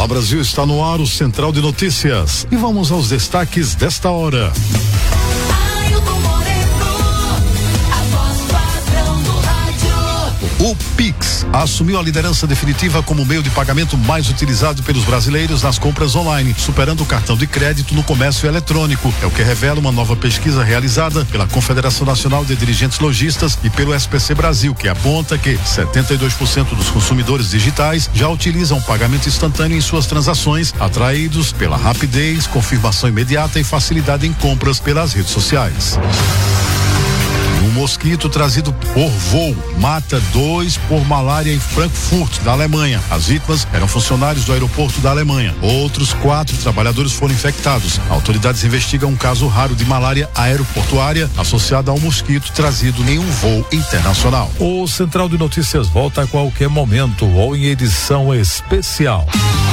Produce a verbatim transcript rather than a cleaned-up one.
Brasil, está no ar o Central de Notícias. E vamos aos destaques desta hora. O Pix assumiu a liderança definitiva como meio de pagamento mais utilizado pelos brasileiros nas compras online, superando o cartão de crédito no comércio eletrônico. É o que revela uma nova pesquisa realizada pela Confederação Nacional de Dirigentes Lojistas e pelo S P C Brasil, que aponta que setenta e dois por cento dos consumidores digitais já utilizam o pagamento instantâneo em suas transações, atraídos pela rapidez, confirmação imediata e facilidade em compras pelas redes sociais. Um mosquito trazido por voo mata dois por malária em Frankfurt, da Alemanha. As vítimas eram funcionários do aeroporto da Alemanha. Outros quatro trabalhadores foram infectados. Autoridades investigam um caso raro de malária aeroportuária associada ao mosquito trazido em um voo internacional. O Central de Notícias volta a qualquer momento ou em edição especial.